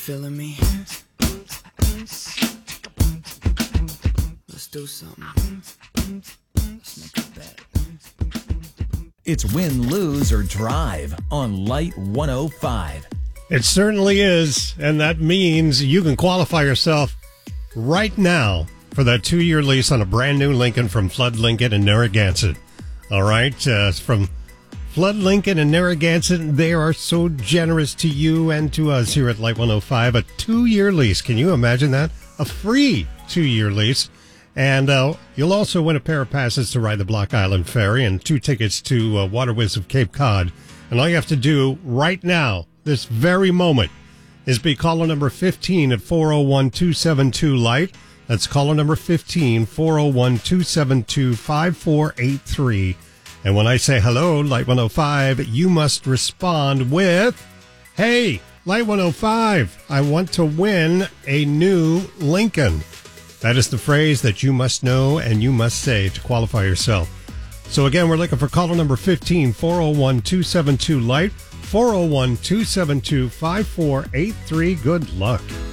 feeling me? Let's do something. Let's make a bet. It's win, lose, or drive on Light 105. It certainly is, and that means you can qualify yourself right now for that 2-year lease on a brand new Lincoln from Flood Lincoln in Narragansett. All right, from Flood Lincoln and Narragansett, they are so generous to you and to us here at Light 105. A 2-year lease. Can you imagine that? A free 2-year lease. And you'll also win a pair of passes to ride the Block Island Ferry and 2 tickets to Water Whiz of Cape Cod. And all you have to do right now, this very moment, is be caller number 15 at 401-272-LIGHT. That's caller number 15, 401-272-5483. And when I say hello, Light 105, you must respond with, hey, Light 105, I want to win a new Lincoln. That is the phrase that you must know and you must say to qualify yourself. So again, we're looking for caller number 15, 401-272-LIGHT, 401-272-5483. Good luck.